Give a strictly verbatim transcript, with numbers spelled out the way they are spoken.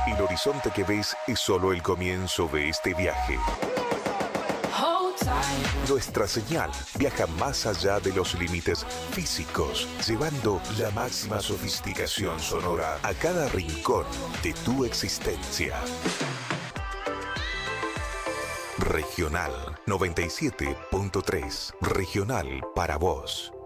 El horizonte que ves es solo el comienzo de este viaje. Nuestra señal viaja más allá de los límites físicos, llevando la máxima sofisticación sonora a cada rincón de tu existencia. Regional noventa y siete punto tres. Regional para vos.